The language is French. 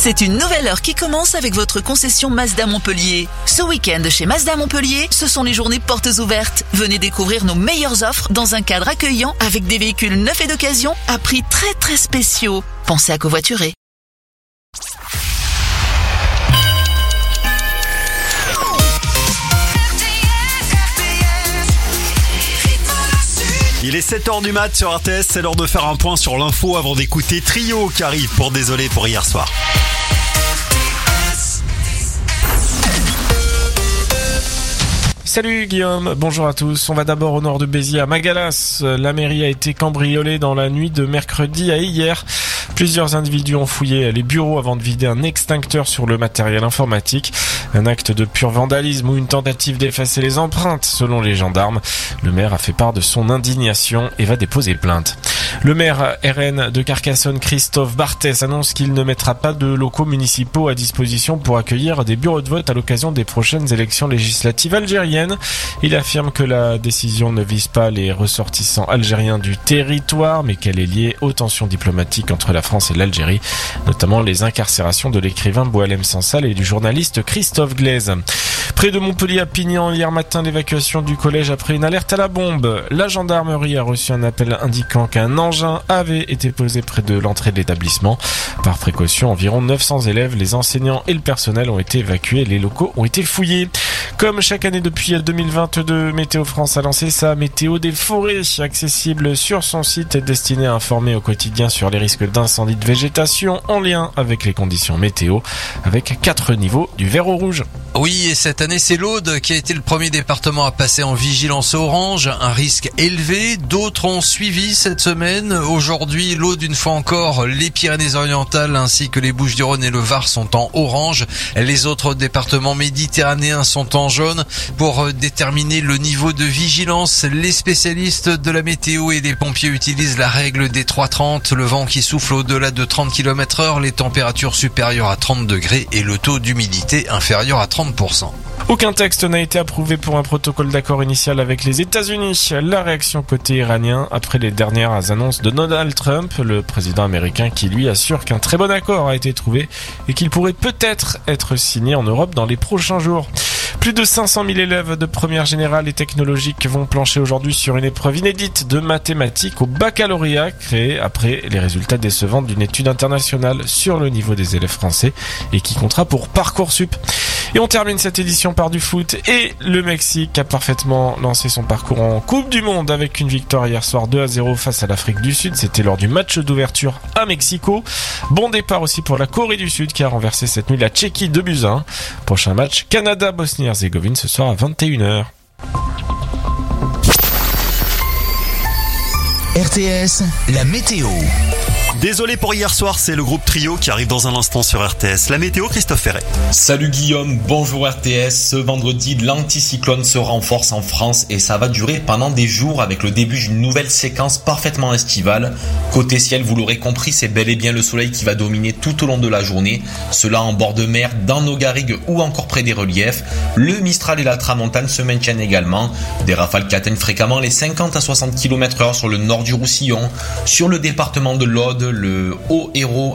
C'est une nouvelle heure qui commence avec votre concession Mazda Montpellier. Ce week-end chez Mazda Montpellier, ce sont les journées portes ouvertes. Venez découvrir nos meilleures offres dans un cadre accueillant avec des véhicules neufs et d'occasion à prix très très spéciaux. Pensez à covoiturer. Il est 7h du mat sur RTS, c'est l'heure de faire un point sur l'info avant d'écouter Trio qui arrive pour Désolé pour hier soir. Salut Guillaume, bonjour à tous. On va d'abord au nord de Béziers à Magalas. La mairie a été cambriolée dans la nuit de mercredi à hier. Plusieurs individus ont fouillé les bureaux avant de vider un extincteur sur le matériel informatique. Un acte de pur vandalisme ou une tentative d'effacer les empreintes, selon les gendarmes. Le maire a fait part de son indignation et va déposer plainte. Le maire RN de Carcassonne, Christophe Barthès, annonce qu'il ne mettra pas de locaux municipaux à disposition pour accueillir des bureaux de vote à l'occasion des prochaines élections législatives algériennes. Il affirme que la décision ne vise pas les ressortissants algériens du territoire, mais qu'elle est liée aux tensions diplomatiques entre la France et l'Algérie, notamment les incarcérations de l'écrivain Boualem Sansal et du journaliste Christophe Glaise. Près de Montpellier à Pignan, hier matin, l'évacuation du collège après une alerte à la bombe. La gendarmerie a reçu un appel indiquant qu'un engin avait été posé près de l'entrée de l'établissement. Par précaution, environ 900 élèves, les enseignants et le personnel ont été évacués. Les locaux ont été fouillés. Comme chaque année depuis 2022, Météo France a lancé sa météo des forêts, accessible sur son site et destinée à informer au quotidien sur les risques d'incendie de végétation en lien avec les conditions météo, avec 4 niveaux du vert au rouge. Oui, et cette année, c'est l'Aude qui a été le premier département à passer en vigilance orange, un risque élevé. D'autres ont suivi cette semaine. Aujourd'hui, l'Aude, une fois encore, les Pyrénées-Orientales ainsi que les Bouches-du-Rhône et le Var sont en orange. Les autres départements méditerranéens sont en jaune. Pour déterminer le niveau de vigilance, les spécialistes de la météo et les pompiers utilisent la règle des 3,30, le vent qui souffle au-delà de 30 km/h, les températures supérieures à 30 degrés et le taux d'humidité inférieur à 30%. Aucun texte n'a été approuvé pour un protocole d'accord initial avec les États-Unis. La réaction côté iranien après les dernières annonces de Donald Trump, le président américain qui lui assure qu'un très bon accord a été trouvé et qu'il pourrait peut-être être signé en Europe dans les prochains jours. Plus de 500 000 élèves de première générale et technologique vont plancher aujourd'hui sur une épreuve inédite de mathématiques au baccalauréat, créée après les résultats décevants d'une étude internationale sur le niveau des élèves français et qui comptera pour Parcoursup. Et on termine cette édition par du foot et le Mexique a parfaitement lancé son parcours en Coupe du Monde avec une victoire hier soir 2-0 face à l'Afrique du Sud. C'était lors du match d'ouverture à Mexico. Bon départ aussi pour la Corée du Sud qui a renversé cette nuit la Tchéquie 2-1. Prochain match Canada-Bosnie-Herzégovine ce soir à 21h. RTS, la météo. Désolé pour hier soir, c'est le groupe Trio qui arrive dans un instant sur RTS. La météo, Christophe Ferret. Salut Guillaume, bonjour RTS. Ce vendredi, l'anticyclone se renforce en France et ça va durer pendant des jours avec le début d'une nouvelle séquence parfaitement estivale. Côté ciel, vous l'aurez compris, c'est bel et bien le soleil qui va dominer tout au long de la journée. Cela en bord de mer, dans nos garrigues ou encore près des reliefs. Le Mistral et la Tramontane se maintiennent également. Des rafales qui atteignent fréquemment les 50 à 60 km/h sur le nord du Roussillon. Sur le département de l'Aude, le Haut-Hérault